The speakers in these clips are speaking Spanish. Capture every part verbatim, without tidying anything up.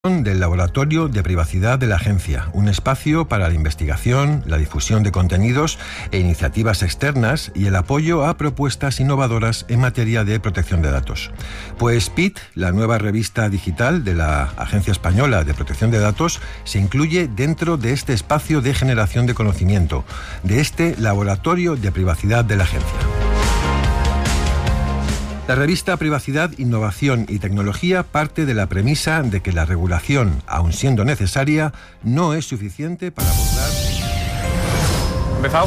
Del Laboratorio de Privacidad de la Agencia, un espacio para la investigación, la difusión de contenidos e iniciativas externas y el apoyo a propuestas innovadoras en materia de protección de datos. Pues P I D, la nueva revista digital de la Agencia Española de Protección de Datos, se incluye dentro de este espacio de generación de conocimiento, de este Laboratorio de Privacidad de la Agencia. La revista Privacidad, Innovación y Tecnología parte de la premisa de que la regulación, aun siendo necesaria, no es suficiente para abordar... ¿Empezado?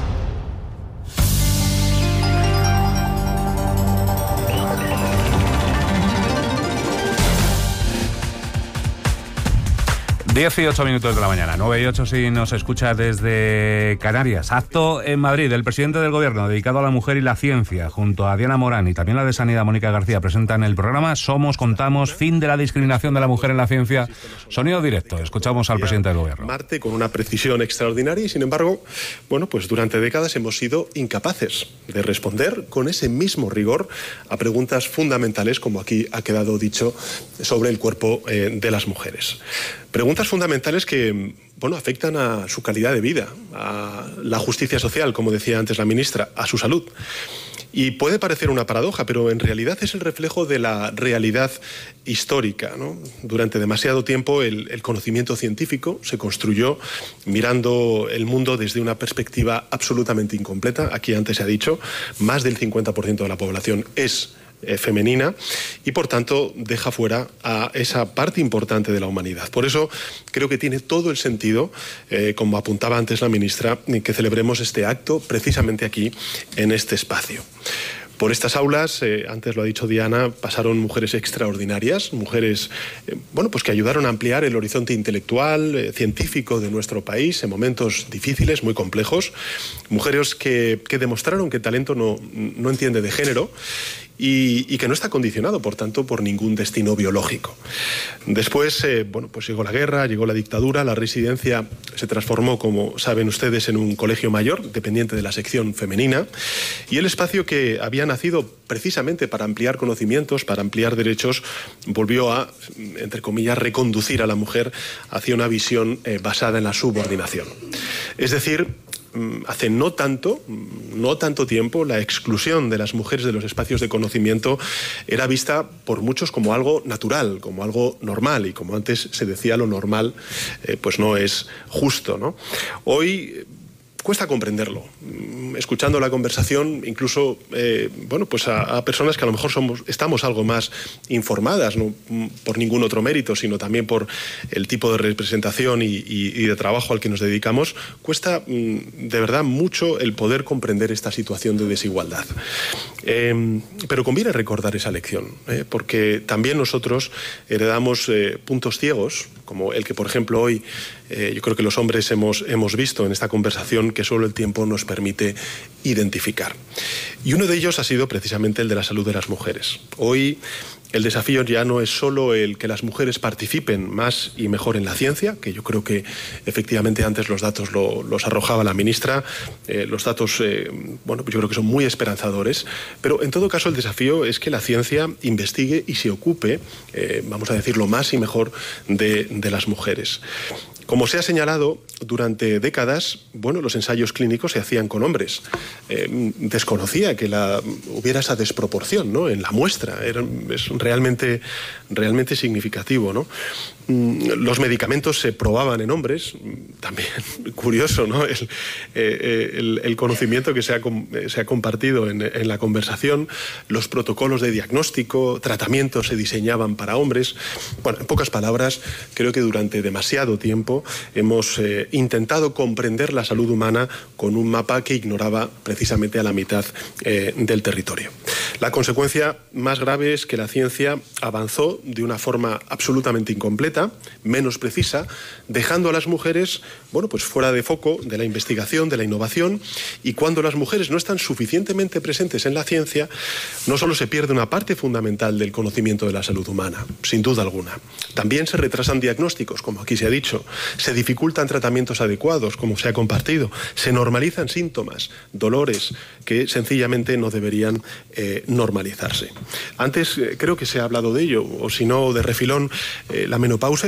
dieciocho minutos de la mañana, nueve y ocho si nos escucha desde Canarias. Acto en Madrid. El presidente del Gobierno, dedicado a la mujer y la ciencia, junto a Diana Morán y también la de Sanidad, Mónica García, presentan el programa Somos, Contamos, fin de la discriminación de la mujer en la ciencia. Sonido directo. Escuchamos al presidente del Gobierno. Marte con una precisión extraordinaria y, sin embargo, bueno, pues durante décadas hemos sido incapaces de responder con ese mismo rigor a preguntas fundamentales, como aquí ha quedado dicho, sobre el cuerpo eh, de las mujeres. Preguntas fundamentales que, bueno, afectan a su calidad de vida, a la justicia social, como decía antes la ministra, a su salud. Y puede parecer una paradoja, pero en realidad es el reflejo de la realidad histórica, ¿no? Durante demasiado tiempo el, el conocimiento científico se construyó mirando el mundo desde una perspectiva absolutamente incompleta. Aquí antes se ha dicho, más del cincuenta por ciento de la población es Eh, femenina y por tanto deja fuera a esa parte importante de la humanidad. Por eso creo que tiene todo el sentido, eh, como apuntaba antes la ministra, que celebremos este acto precisamente aquí en este espacio. Por estas aulas, eh, antes lo ha dicho Diana, pasaron mujeres extraordinarias, mujeres eh, bueno, pues que ayudaron a ampliar el horizonte intelectual, eh, científico de nuestro país en momentos difíciles, muy complejos, mujeres que, que demostraron que el talento no, no entiende de género y, y que no está condicionado, por tanto, por ningún destino biológico. Después, eh, bueno, pues llegó la guerra, llegó la dictadura, la residencia se transformó, como saben ustedes, en un colegio mayor, dependiente de la sección femenina, y el espacio que había nacido precisamente para ampliar conocimientos, para ampliar derechos, volvió a, entre comillas, reconducir a la mujer hacia una visión eh, basada en la subordinación. Es decir, hace no tanto, no tanto tiempo, la exclusión de las mujeres de los espacios de conocimiento era vista por muchos como algo natural, como algo normal, y como antes se decía, lo normal eh, pues no es justo, ¿no? Hoy cuesta comprenderlo. Escuchando la conversación, incluso eh, bueno, pues a, a personas que a lo mejor somos, estamos algo más informadas, no por ningún otro mérito, sino también por el tipo de representación y, y, y de trabajo al que nos dedicamos, cuesta mm, de verdad mucho el poder comprender esta situación de desigualdad. Eh, pero conviene recordar esa lección, eh, porque también nosotros heredamos eh, puntos ciegos, como el que, por ejemplo, hoy eh, yo creo que los hombres hemos, hemos visto en esta conversación, que solo el tiempo nos permite identificar. Y uno de ellos ha sido precisamente el de la salud de las mujeres. Hoy el desafío ya no es solo el que las mujeres participen más y mejor en la ciencia, que yo creo que efectivamente antes los datos lo, los arrojaba la ministra, eh, los datos, eh, bueno, yo creo que son muy esperanzadores, pero en todo caso el desafío es que la ciencia investigue y se ocupe, eh, vamos a decirlo, más y mejor de, de las mujeres. Como se ha señalado, durante décadas, bueno, los ensayos clínicos se hacían con hombres. Eh, desconocía que la, hubiera esa desproporción, ¿no?, en la muestra. Era, es realmente, realmente significativo, ¿no? Los medicamentos se probaban en hombres, también curioso, ¿no?, el, eh, el, el conocimiento que se ha, se ha compartido en, en la conversación. Los protocolos de diagnóstico, tratamientos se diseñaban para hombres. Bueno, en pocas palabras, creo que durante demasiado tiempo hemos eh, intentado comprender la salud humana con un mapa que ignoraba precisamente a la mitad eh, del territorio. La consecuencia más grave es que la ciencia avanzó de una forma absolutamente incompleta, menos precisa, dejando a las mujeres, bueno, pues fuera de foco de la investigación, de la innovación, y cuando las mujeres no están suficientemente presentes en la ciencia, no solo se pierde una parte fundamental del conocimiento de la salud humana, sin duda alguna. También se retrasan diagnósticos, como aquí se ha dicho, se dificultan tratamientos adecuados, como se ha compartido, se normalizan síntomas, dolores que sencillamente no deberían, eh, normalizarse. Antes eh, creo que se ha hablado de ello, o si no, de refilón, eh, la menopausia